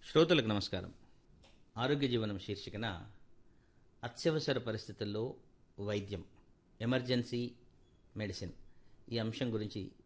శ్రోతలకు నమస్కారం. ఆరోగ్య జీవనం శీర్షికన అత్యవసర పరిస్థితుల్లో వైద్యం, ఎమర్జెన్సీ మెడిసిన్, ఈ అంశం గురించి